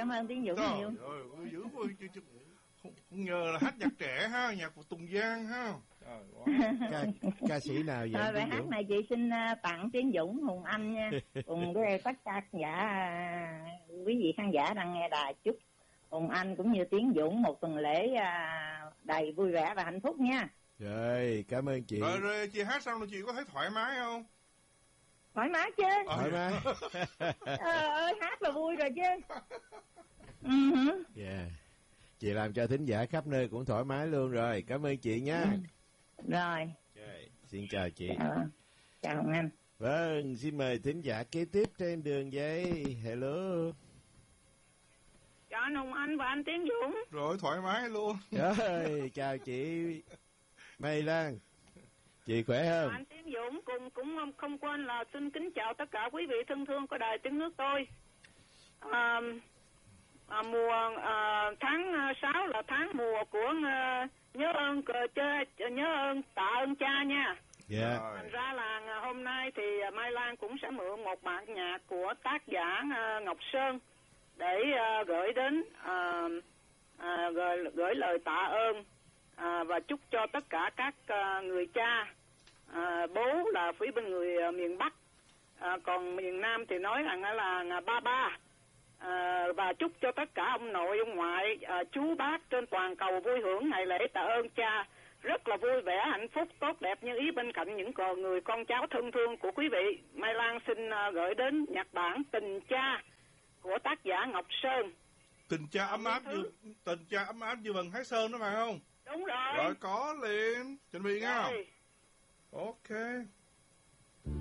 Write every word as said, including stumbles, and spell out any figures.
cảm ơn Tiến Dũng Trời nhiều. ơi, dữ quá, chứ, chứ, không, không ngờ là hát nhạc trẻ ha, nhạc của Tùng Giang ha. Trời quá. Ca, ca sĩ nào vậy? Thôi bài hát này chị xin uh, tặng Tiến Dũng, Hùng Anh nha. Cùng với tất cả giả uh, quý vị khán giả đang nghe đài, chúc Hùng Anh cũng như Tiến Dũng một tuần lễ uh, đầy vui vẻ và hạnh phúc nha. Rồi, cảm ơn chị. Rồi, rồi chị hát xong rồi chị có thấy thoải mái không? Thoải mái chứ. Thoải mái. Ờ ơi, hát là vui rồi chứ. Uh-huh. Yeah. Chị làm cho thính giả khắp nơi cũng thoải mái luôn rồi. Cảm ơn chị nha. Ừ. Rồi. Okay. Xin chào chị. Chào, chào Hồng Anh. Vâng, xin mời thính giả kế tiếp trên đường dây. Hello. Chào anh Hồng Anh và anh Tiến Dũng. Rồi, thoải mái luôn. Rồi, chào chị Mai Lan. Chị khỏe không? Anh Tiến Dũng cùng cũng không quên là xin kính chào tất cả quý vị thân thương của đài tiếng nước tôi. À, à, mùa à, tháng sáu là tháng mùa của uh, nhớ ơn chơi nhớ ơn tạ ơn cha nha. Dạ. Yeah. Thành ra là hôm nay thì Mai Lan cũng sẽ mượn một bản nhạc của tác giả uh, Ngọc Sơn để uh, gửi đến uh, uh, gửi, gửi lời tạ ơn uh, và chúc cho tất cả các uh, người cha. À, bố là phía bên người uh, miền Bắc, à, còn miền Nam thì nói rằng là, là ba ba, à, và chúc cho tất cả ông nội ông ngoại, à, chú bác trên toàn cầu vui hưởng ngày lễ tạ ơn cha rất là vui vẻ, hạnh phúc, tốt đẹp như ý bên cạnh những con người con cháu thân thương của quý vị. Mai Lan xin uh, gửi đến nhạc bản Tình Cha của tác giả Ngọc Sơn. Tình cha ấm áp như tình cha ấm áp như Vân Thái Sơn đó phải không? Đúng rồi. Rồi có liền, chuẩn bị nha. Ok.